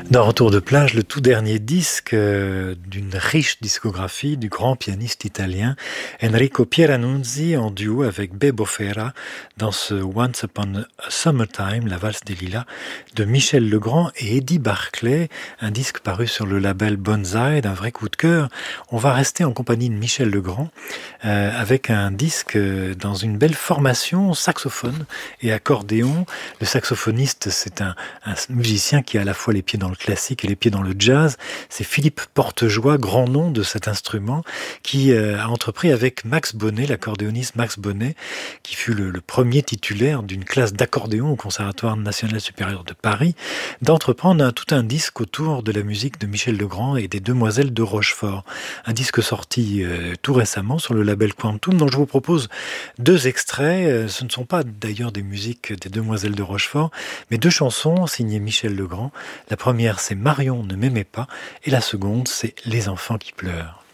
Dans Retour de plage, le tout dernier disque d'une riche discographie du grand pianiste italien Enrico Pieranunzi en duo avec Bebo Fera dans ce Once Upon a Summertime, la valse des lilas de Michel Legrand et Eddie Barclay, un disque paru sur le label Bonzai, d'un vrai coup de cœur. On va rester en compagnie de Michel Legrand avec un disque dans une belle formation saxophone et accordéon. Le saxophoniste, c'est un musicien qui a à la fois les pieds dans le classique et les pieds dans le jazz. C'est Philippe Portejoie, grand nom de cet instrument, qui a entrepris avec Max Bonnet, l'accordéoniste Max Bonnet, qui fut le premier titulaire d'une classe d'accordéon au Conservatoire national supérieur de Paris, d'entreprendre tout un disque autour de la musique de Michel Legrand et des Demoiselles de Rochefort. Un disque sorti tout récemment sur le label Quantum, dont je vous propose deux extraits. Ce ne sont pas d'ailleurs des musiques des Demoiselles de Rochefort, mais deux chansons signées Michel Legrand. La première, c'est Marion ne m'aimait pas, et la seconde, c'est Les enfants qui pleurent.